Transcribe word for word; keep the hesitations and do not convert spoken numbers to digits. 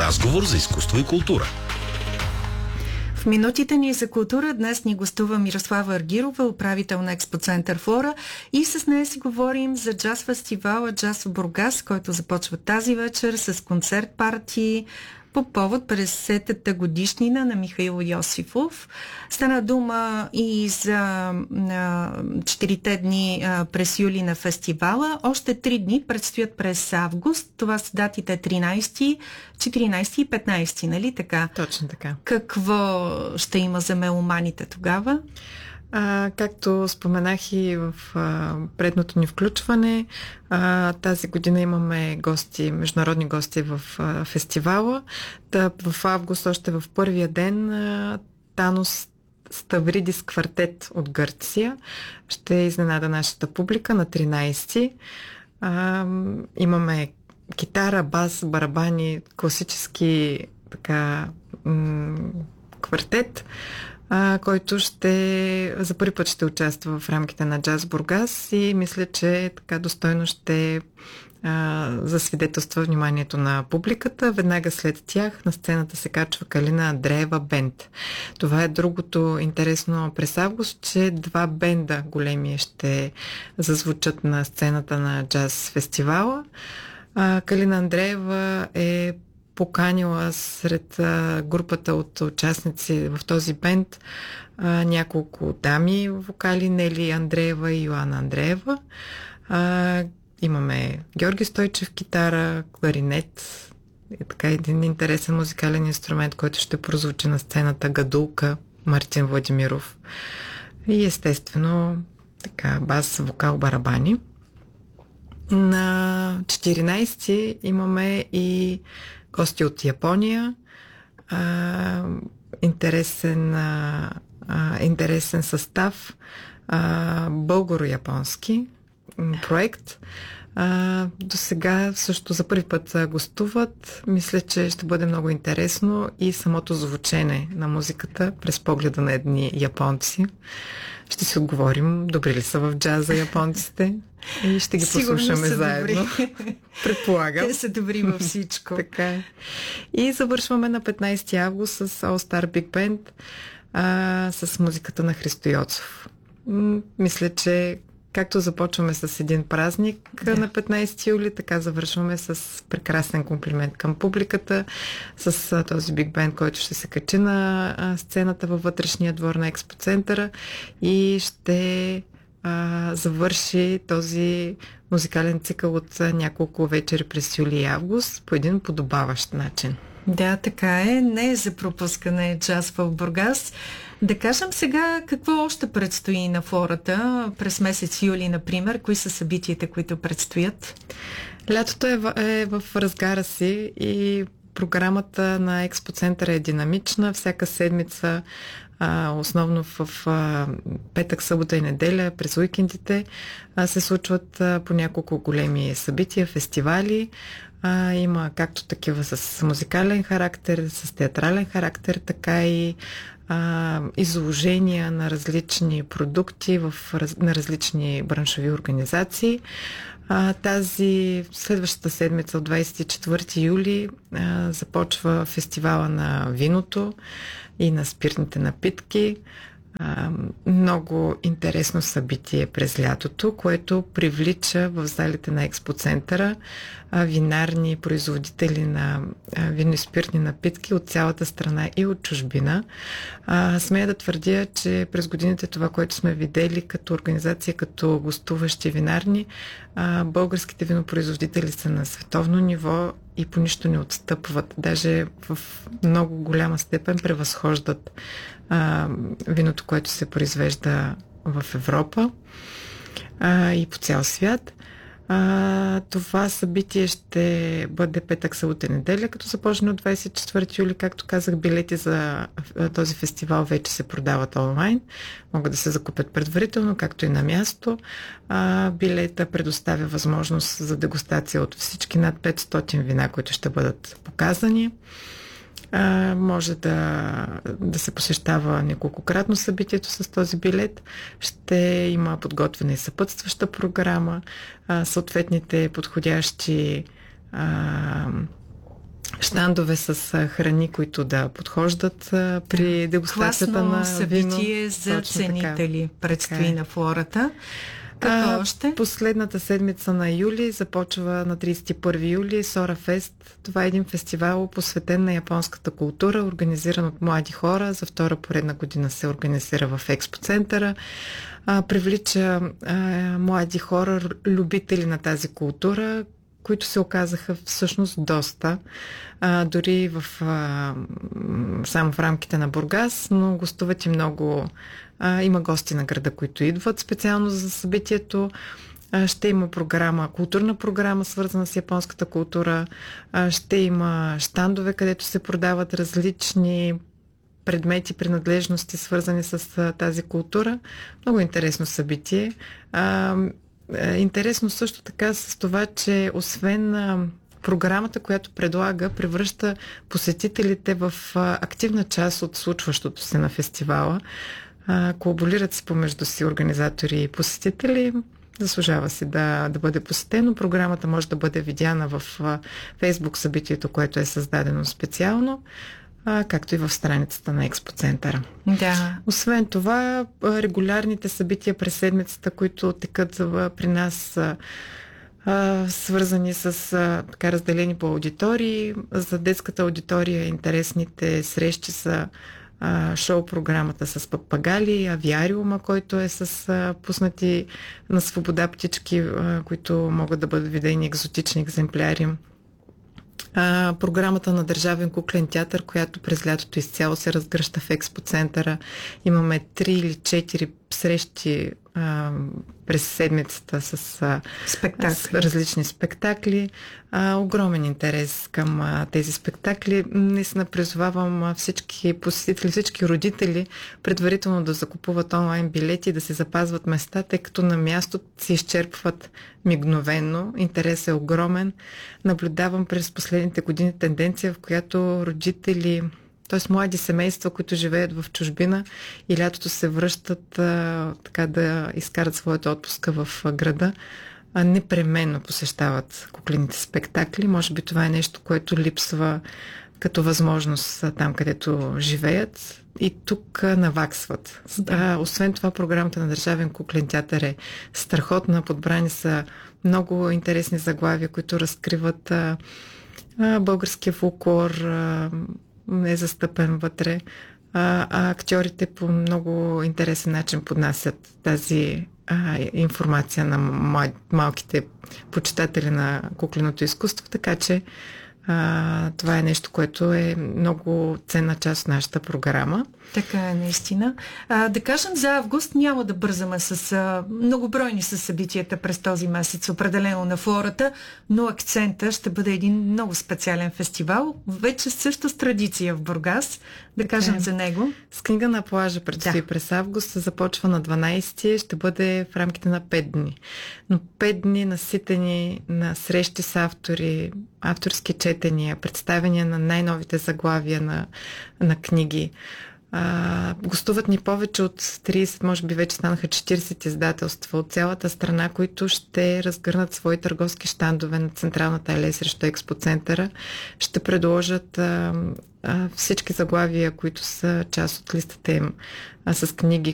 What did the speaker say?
Разговор за изкуство и култура. В минутите ни за култура днес ни гостува Мирослава Аргирова, управител на Експоцентър Флора, и с нея си говорим за джаз фестивала Джаз в Бургас, който започва тази вечер с концерт парти по повод петдесетата годишнина на Михаил Йосифов. Стана дума и за четирите дни а, през юли на фестивала. Още три дни предстоят през август. Това са датите тринайсети, четиринайсети и петнайсети, нали така? Точно така. Какво ще има за меломаните тогава? А, както споменах и в а, предното ни включване, а, тази година имаме гости, международни гости в а, фестивала. Та, в август, още в първия ден, а, Танос Ставридис квартет от Гърция ще изненада нашата публика на тринайсети. А, имаме китара, бас, барабани, класически така м- квартет, А, който ще за първи път ще участва в рамките на Джаз Бургас и мисля, че така достойно ще а, засвидетелства вниманието на публиката. Веднага след тях на сцената се качва Калина Андреева бенд. Това е другото интересно през август, че два бенда големи ще зазвучат на сцената на Джаз фестивала. А, Калина Андреева е поканила сред а, групата от участници в този бенд а, няколко дами вокали, Нели Андреева и Йоана Андреева. А, имаме Георги Стойчев китара, кларинет и така един интересен музикален инструмент, който ще прозвучи на сцената, гадулка, Мартин Владимиров и естествено така бас, вокал, барабани. На четиринайсети имаме и гости от Япония. А, интересен, а, интересен състав. А, българо-японски проект. А, до сега също за първи път гостуват. Мисля, че ще бъде много интересно и самото звучене на музиката през погледа на едни японци. Ще си отговорим добри ли са в джаза японците и ще ги Сигурно послушаме са заедно. Добри. Предполагам. Те са добри във всичко. Така е. И завършваме на петнайсети август с All Star Big Band а, с музиката на Христо Йоцов. М- мисля, че както започваме с един празник да. на петнайсети юли, така завършваме с прекрасен комплимент към публиката, с а, този биг бенд, който ще се качи на а, сцената във вътрешния двор на Експоцентъра и ще а, завърши този музикален цикъл от а, няколко вечери през юли и август по един подобаващ начин. Да, така е. Не е за пропускане Джаз в Бургас. Да кажем сега какво още предстои на Флората през месец юли, например. Кои са събитията, които предстоят? Лятото е в, е в разгара си и програмата на Експоцентъра е динамична. Всяка седмица, а, основно в а, петък, събота и неделя, през уикендите, а, се случват а, по няколко големи събития, фестивали. А, има както такива с музикален характер, с театрален характер, така и а, изложения на различни продукти в, на различни браншови организации. А, тази следващата седмица от двайсет и четвърти юли а, започва фестивала на виното и на спиртните напитки. А, много интересно събитие през лятото, което привлича в залите на Експоцентъра а, винарни производители на а, вино и спиртни напитки от цялата страна и от чужбина. А, смея да твърдя, че през годините това, което сме видели като организация, като гостуващи винарни, а, българските винопроизводители са на световно ниво и по нищо не отстъпват. Даже в много голяма степен превъзхождат а, виното, което се произвежда в Европа а, и по цял свят. А, това събитие ще бъде петък, събота и неделя, като започне от двайсет и четвърти юли. Както казах, билети за този фестивал вече се продават онлайн. Могат да се закупят предварително, както и на място. А, билета предоставя възможност за дегустация от всички над петстотин вина, които ще бъдат показани. А, може да, да се посещава неколкократно събитието с този билет. Ще има подготвена и съпътстваща програма, а, съответните подходящи а, щандове с а, храни, които да подхождат а, при дегустацията Класно на събитие вино. за ценители предстои Така е. на флората. Какво А, още? Последната седмица на юли започва на тридесет и първи юли Сора Фест. Това е един фестивал, посветен на японската култура, организиран от млади хора. За втора поредна година се организира в експоцентъра. А, привлича а, млади хора, любители на тази култура, които се оказаха всъщност доста, а, дори в, а, само в рамките на Бургас, но гостуват и много. А, има гости на града, които идват специално за събитието. А, ще има програма, културна програма, свързана с японската култура. А, ще има щандове, където се продават различни предмети, принадлежности, свързани с а, тази култура. Много интересно събитие. А, Интересно също така с това, че освен а, програмата, която предлага, превръща посетителите в а, активна част от случващото се на фестивала. А, колаборират се помежду си организатори и посетители. Заслужава си да, да бъде посетено. Програмата може да бъде видяна в а, Фейсбук събитието, което е създадено специално, а, както и в страницата на експоцентъра. Да. Освен това, регулярните събития през седмицата, които текат при нас, а, свързани с а, така разделени по аудитории. За детската аудитория интересните срещи са а, шоу-програмата с папагали, авиариума, който е с а, пуснати на свобода птички, а, които могат да бъдат видени екзотични екземпляри. А, програмата на Държавен куклен театър, която през лятото изцяло се разгръща в експоцентъра. Имаме три или четири срещи а, през седмицата с, а, с различни спектакли. А, огромен интерес към а, тези спектакли. Наистина призовавам всички посетители, всички родители предварително да закупуват онлайн билети и да се запазват места, тъй като на място се изчерпват мигновено. Интерес е огромен. Наблюдавам през последните години тенденция, в която родители, т.е. млади семейства, които живеят в чужбина и лятото се връщат а, така да изкарат своята отпуска в а, града, а непременно посещават куклените спектакли. Може би това е нещо, което липсва като възможност а, там, където живеят, и тук а, наваксват. Да. А, освен това, програмата на Държавен куклен театър е страхотна. Подбрани са много интересни заглавия, които разкриват а, а, българския фолклор, а, е застъпен вътре, а, а актьорите по много интересен начин поднасят тази а, информация на мал, малките почитатели на кукленото изкуство, така че а, това е нещо, което е много ценна част от нашата програма. Така е, наистина. А, да кажем, за август няма да бързаме с а, многобройни са събитията през този месец, определено на флората, но акцента ще бъде един много специален фестивал, вече също с традиция в Бургас. Да така кажем е. За него. С книга на плажа предстои да. През август, се започва на дванайсети, ще бъде в рамките на пет дни. Но пет дни наситени на срещи с автори, авторски четения, представяния на най-новите заглавия на, на книги. А, гостуват ни повече от трийсет, може би вече станаха четирийсет издателства от цялата страна, които ще разгърнат свои търговски щандове на централната алея срещу експоцентъра. Ще предложат а, а, всички заглавия, които са част от листата им а, с книги,